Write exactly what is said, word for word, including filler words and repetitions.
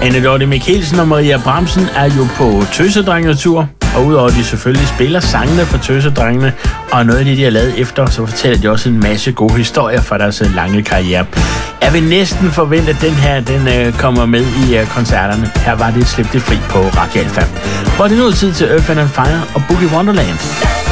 Anne Dorthe Michelsen og Maria Bramsen er jo på Tøsedrengetur, og udover at de selvfølgelig spiller sangene for Tøsedrengene, og noget af det, de har lavet efter, så fortæller de også en masse gode historier fra deres lange karriere. Jeg vil næsten forvente, at den her den, øh, kommer med i øh, koncerterne. Her var det Slip det fri på Radio Alfa. Hvor det nu er tid til Earth and Fire og Boogie Wonderland.